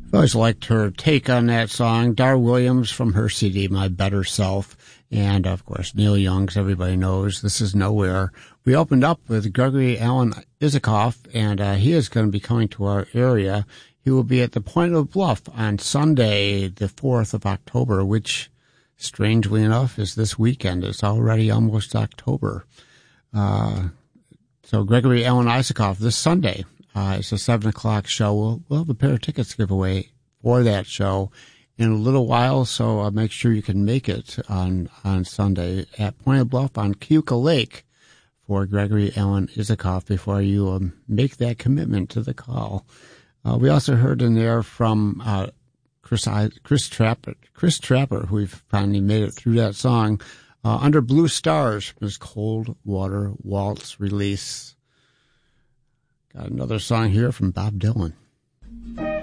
I always liked her take on that song. Dar Williams from her CD, My Better Self. And, of course, Neil Young's everybody knows, This Is Nowhere. We opened up with Gregory Alan Isakov, and he is going to be coming to our area. He will be at the Point of Bluff on Sunday, the 4th of October, which, strangely enough, is this weekend. It's already almost October. So Gregory Alan Isakov this Sunday. It's a 7 o'clock show. We'll have a pair of tickets giveaway for that show in a little while, so make sure you can make it on Sunday at Point of Bluff on Keuka Lake for Gregory Alan Isakov before you make that commitment to the call. We also heard in there from Chris Trapper, who we've finally made it through that song, Under Blue Stars from his Cold Water Waltz release. Got another song here from Bob Dylan.